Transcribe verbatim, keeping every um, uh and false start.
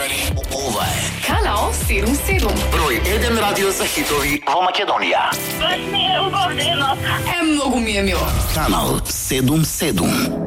Ова е Канал седум седум. број еден радио за хитови во Македонија. Баш ми е убавлено. Е, многу ми е мило. Канал седум седум.